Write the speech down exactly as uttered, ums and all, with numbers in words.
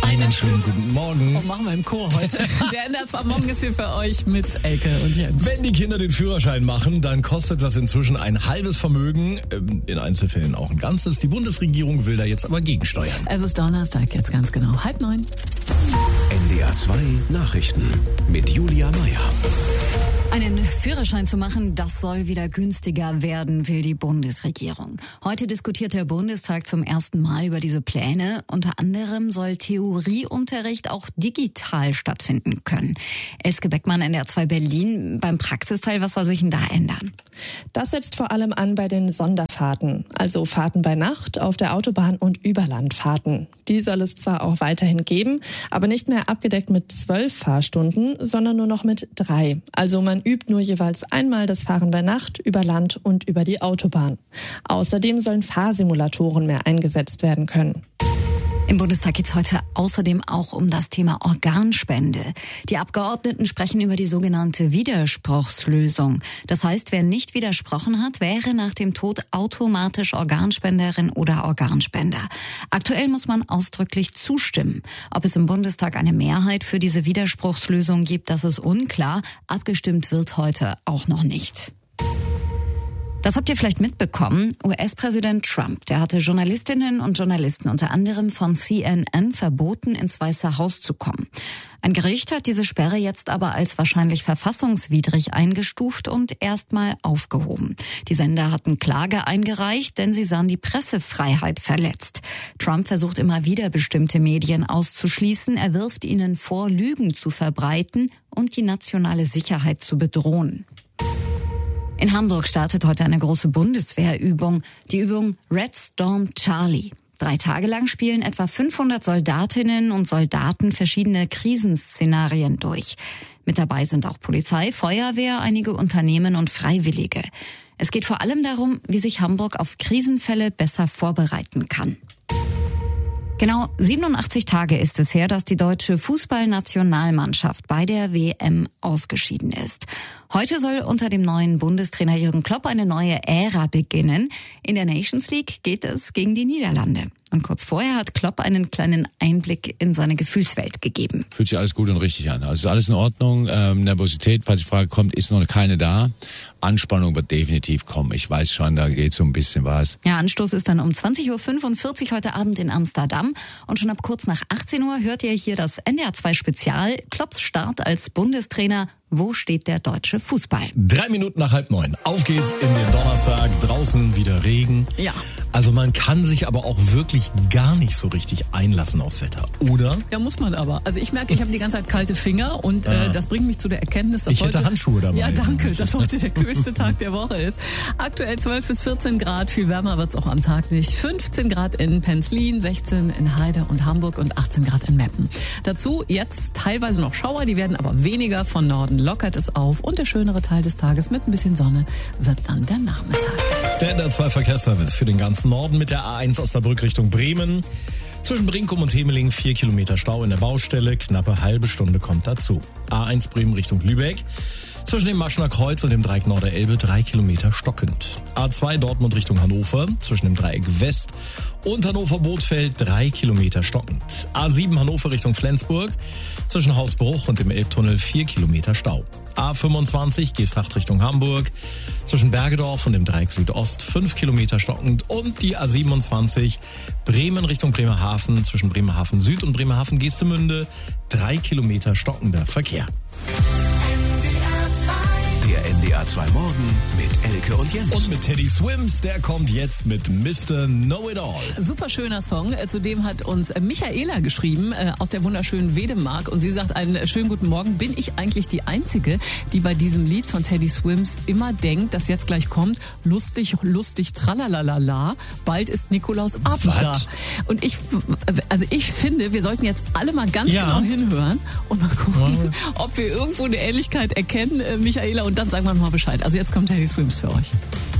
Einen schönen guten Morgen. Oh, machen wir im Chor heute. Der N D R zwei Morgen ist hier für euch mit Elke und Jens. Wenn die Kinder den Führerschein machen, dann kostet das inzwischen ein halbes Vermögen, in Einzelfällen auch ein ganzes. Die Bundesregierung will da jetzt aber gegensteuern. Es ist Donnerstag, jetzt ganz genau halb neun. N D R zwei Nachrichten mit Julia Meyer. Einen Führerschein zu machen, das soll wieder günstiger werden, will die Bundesregierung. Heute diskutiert der Bundestag zum ersten Mal über diese Pläne. Unter anderem soll Theorieunterricht auch digital stattfinden können. Elske Beckmann, N D R zwei Berlin. Beim Praxisteil, was soll sich denn da ändern? Das setzt vor allem an bei den Sonderfahrten, also Fahrten bei Nacht, auf der Autobahn und Überlandfahrten. Die soll es zwar auch weiterhin geben, aber nicht mehr abgedeckt mit zwölf Fahrstunden, sondern nur noch mit drei. Also man übt nur jeweils einmal das Fahren bei Nacht, über Land und über die Autobahn. Außerdem sollen Fahrsimulatoren mehr eingesetzt werden können. Im Bundestag geht es heute außerdem auch um das Thema Organspende. Die Abgeordneten sprechen über die sogenannte Widerspruchslösung. Das heißt, wer nicht widersprochen hat, wäre nach dem Tod automatisch Organspenderin oder Organspender. Aktuell muss man ausdrücklich zustimmen. Ob es im Bundestag eine Mehrheit für diese Widerspruchslösung gibt, das ist unklar. Abgestimmt wird heute auch noch nicht. Das habt ihr vielleicht mitbekommen. U S-Präsident Trump, der hatte Journalistinnen und Journalisten unter anderem von C N N verboten, ins Weiße Haus zu kommen. Ein Gericht hat diese Sperre jetzt aber als wahrscheinlich verfassungswidrig eingestuft und erstmal aufgehoben. Die Sender hatten Klage eingereicht, denn sie sahen die Pressefreiheit verletzt. Trump versucht immer wieder, bestimmte Medien auszuschließen. Er wirft ihnen vor, Lügen zu verbreiten und die nationale Sicherheit zu bedrohen. In Hamburg startet heute eine große Bundeswehrübung, die Übung Red Storm Charlie. Drei Tage lang spielen etwa fünfhundert Soldatinnen und Soldaten verschiedene Krisenszenarien durch. Mit dabei sind auch Polizei, Feuerwehr, einige Unternehmen und Freiwillige. Es geht vor allem darum, wie sich Hamburg auf Krisenfälle besser vorbereiten kann. Genau siebenundachtzig Tage ist es her, dass die deutsche Fußballnationalmannschaft bei der W M ausgeschieden ist. Heute soll unter dem neuen Bundestrainer Jürgen Klopp eine neue Ära beginnen. In der Nations League geht es gegen die Niederlande. Und kurz vorher hat Klopp einen kleinen Einblick in seine Gefühlswelt gegeben. Fühlt sich alles gut und richtig an. Also ist alles in Ordnung. Ähm, Nervosität, falls die Frage kommt, ist noch keine da. Anspannung wird definitiv kommen. Ich weiß schon, da geht so ein bisschen was. Ja, Anstoß ist dann um zwanzig Uhr fünfundvierzig heute Abend in Amsterdam. Und schon ab kurz nach achtzehn Uhr hört ihr hier das N D R zwei Spezial. Klopps Start als Bundestrainer. Wo steht der deutsche Fußball? Drei Minuten nach halb neun. Auf geht's in den Donnerstag. Draußen wieder Regen. Ja. Also man kann sich aber auch wirklich gar nicht so richtig einlassen aufs Wetter, oder? Ja, muss man aber. Also ich merke, ich habe die ganze Zeit kalte Finger und äh, Ah. das bringt mich zu der Erkenntnis, dass Ich hätte heute... Handschuhe dabei. Ja, danke, dass heute der kühlste Tag der Woche ist. Aktuell zwölf bis vierzehn Grad, viel wärmer wird's auch am Tag nicht. fünfzehn Grad in Penzlin, sechzehn in Heide und Hamburg und achtzehn Grad in Meppen. Dazu jetzt teilweise noch Schauer, die werden aber weniger. Von Norden lockert es auf und der schönere Teil des Tages mit ein bisschen Sonne wird dann der Nachmittag. Der N D R zwei Verkehrsservice für den ganzen Norden mit der A eins Osnabrück Richtung Bremen. Zwischen Brinkum und Hemeling vier Kilometer Stau in der Baustelle. Knappe halbe Stunde kommt dazu. A eins Bremen Richtung Lübeck. Zwischen dem Maschener Kreuz und dem Dreieck Norderelbe drei Kilometer stockend. A zwei Dortmund Richtung Hannover. Zwischen dem Dreieck West und Hannover-Bothfeld drei Kilometer stockend. A sieben Hannover Richtung Flensburg. Zwischen Hausbruch und dem Elbtunnel vier Kilometer Stau. A fünfundzwanzig Geesthacht Richtung Hamburg. Zwischen Bergedorf und dem Dreieck Südost fünf Kilometer stockend. Und die A siebenundzwanzig Bremen Richtung Bremerhaven. Zwischen Bremerhaven Süd und Bremerhaven Geestemünde drei Kilometer stockender Verkehr. Der N D R zwei Morgen mit Elke und Jens. Und mit Teddy Swims, der kommt jetzt mit Mister Know-It-All. Super schöner Song. Zudem hat uns Michaela geschrieben äh, aus der wunderschönen Wedemark und sie sagt einen schönen guten Morgen. Bin ich eigentlich die Einzige, die bei diesem Lied von Teddy Swims immer denkt, dass jetzt gleich kommt, lustig, lustig, tralalala, bald ist Nikolaus Abend Was? da. Und ich, also ich finde, wir sollten jetzt alle mal ganz Ja. genau hinhören und mal gucken, Ja. ob wir irgendwo eine Ähnlichkeit erkennen, äh, Michaela, und dann sagen wir mal Bescheid. Also jetzt kommt Teddy Swims für euch.